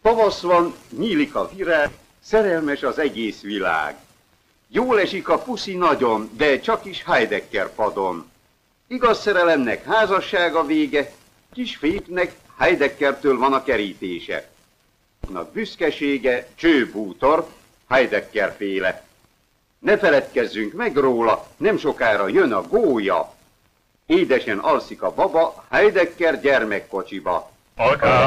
Tavasz van, nyílik a virág, szerelmes az egész világ. Jól esik a puszi nagyon, de csak is Heidecker padon. Igaz szerelemnek házassága vége, kis féknek Heideckertől van a kerítése. A büszkesége csőbútor, Heidecker féle. Ne feledkezzünk meg róla, nem sokára jön a gólya. Édesen alszik a baba Heidecker gyermekkocsiba.